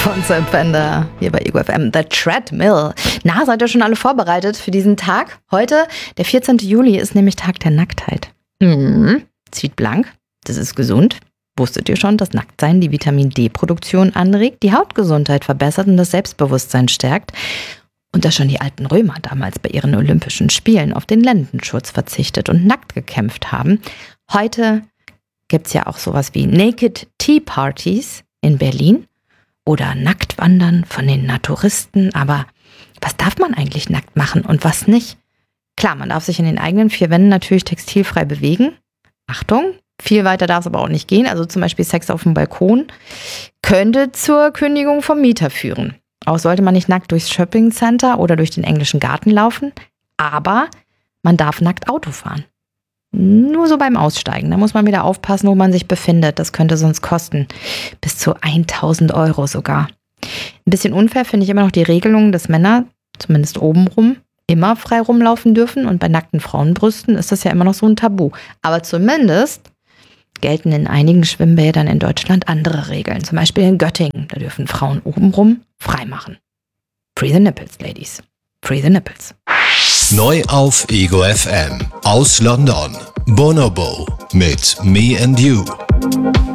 von Sam Fender hier bei Ego FM. The Treadmill. Na, seid ihr schon alle vorbereitet für diesen Tag? Heute, der 14. Juli, ist nämlich Tag der Nacktheit. Zieht blank, das ist gesund. Wusstet ihr schon, dass Nacktsein die Vitamin-D-Produktion anregt, die Hautgesundheit verbessert und das Selbstbewusstsein stärkt? Und dass schon die alten Römer damals bei ihren Olympischen Spielen auf den Lendenschutz verzichtet und nackt gekämpft haben. Heute gibt's ja auch sowas wie Naked Tea Parties in Berlin oder Nacktwandern von den Naturisten. Aber was darf man eigentlich nackt machen und was nicht? Klar, man darf sich in den eigenen vier Wänden natürlich textilfrei bewegen. Achtung, viel weiter darf es aber auch nicht gehen. Also zum Beispiel Sex auf dem Balkon könnte zur Kündigung vom Mieter führen. Auch sollte man nicht nackt durchs Shoppingcenter oder durch den englischen Garten laufen. Aber man darf nackt Auto fahren. Nur so beim Aussteigen. Da muss man wieder aufpassen, wo man sich befindet. Das könnte sonst kosten. Bis zu 1.000 Euro sogar. Ein bisschen unfair finde ich immer noch die Regelung, dass Männer, zumindest obenrum, immer frei rumlaufen dürfen. Und bei nackten Frauenbrüsten ist das ja immer noch so ein Tabu. Aber zumindest gelten in einigen Schwimmbädern in Deutschland andere Regeln. Zum Beispiel in Göttingen. Da dürfen Frauen obenrum frei machen. Free the nipples, ladies. Free the nipples. Neu auf Ego FM. Aus London. Bonobo mit Me and You.